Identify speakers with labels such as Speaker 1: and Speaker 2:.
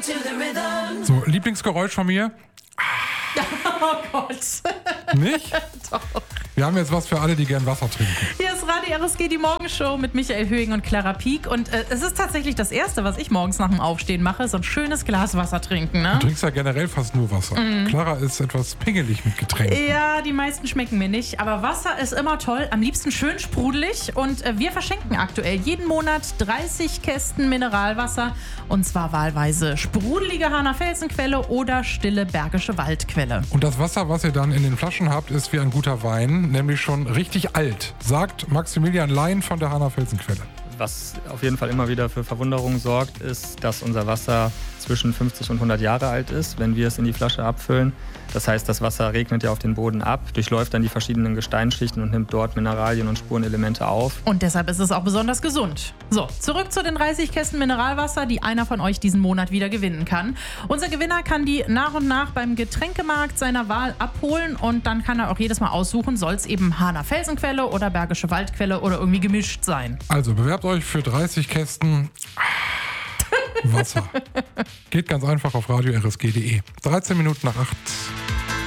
Speaker 1: So, Lieblingsgeräusch von mir?
Speaker 2: Oh Gott.
Speaker 1: Nicht?
Speaker 2: Doch.
Speaker 1: Wir haben jetzt was für alle, die gern Wasser trinken.
Speaker 2: Hier ist Radio RSG, die Morgenshow mit Michael Höhing und Clara Pieck. Und es ist tatsächlich das Erste, was ich morgens nach dem Aufstehen mache, so ein schönes Glas Wasser trinken. Ne?
Speaker 1: Du trinkst ja generell fast nur Wasser. Clara ist etwas pingelig mit Getränken.
Speaker 2: Ja, die meisten schmecken mir nicht. Aber Wasser ist immer toll, am liebsten schön sprudelig. Und wir verschenken aktuell jeden Monat 30 Kästen Mineralwasser. Und zwar wahlweise sprudelige Hahner Felsenquelle oder stille Bergische Waldquelle.
Speaker 1: Und das Wasser, was ihr dann in den Flaschen habt, ist wie ein guter Wein, nämlich schon richtig alt, sagt Maximilian Lein von der Hahner Felsenquelle.
Speaker 3: Was auf jeden Fall immer wieder für Verwunderung sorgt, ist, dass unser Wasser zwischen 50 und 100 Jahre alt ist, wenn wir es in die Flasche abfüllen. Das heißt, das Wasser regnet ja auf den Boden ab, durchläuft dann die verschiedenen Gesteinsschichten und nimmt dort Mineralien und Spurenelemente auf.
Speaker 2: Und deshalb ist es auch besonders gesund. So, zurück zu den 30 Kästen Mineralwasser, die einer von euch diesen Monat wieder gewinnen kann. Unser Gewinner kann die nach und nach beim Getränkemarkt seiner Wahl abholen und dann kann er auch jedes Mal aussuchen, soll es eben Hahner Felsenquelle oder Bergische Waldquelle oder irgendwie gemischt sein.
Speaker 1: Also bewerbt euch für 30 Kästen Wasser. Geht ganz einfach auf radio-rsg.de. 13 Minuten nach 8.